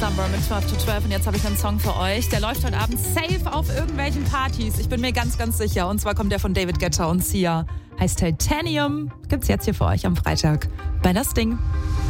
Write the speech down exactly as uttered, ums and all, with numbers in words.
Summer mit zwölf to zwölf und jetzt habe ich einen Song für euch. Der läuft heute Abend safe auf irgendwelchen Partys. Ich bin mir ganz, ganz sicher. Und zwar kommt der von David Guetta und Sia. Heißt Titanium. Gibt's jetzt hier für euch am Freitag bei Das Ding.